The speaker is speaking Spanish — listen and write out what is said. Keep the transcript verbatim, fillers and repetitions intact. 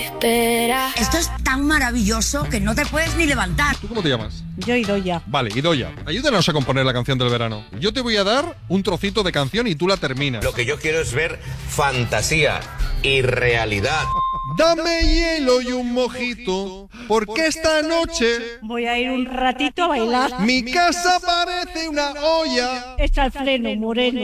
Espera. Esto es tan maravilloso que no te puedes ni levantar. ¿Tú cómo te llamas? Yo Idoia. Vale, Idoia, ayúdanos a componer la canción del verano. Yo te voy a dar un trocito de canción y tú la terminas. Lo que yo quiero es ver fantasía y realidad. Dame hielo y un mojito, porque esta noche Voy a ir un ratito a bailar. mi casa parece una olla. Echa el freno, moreno.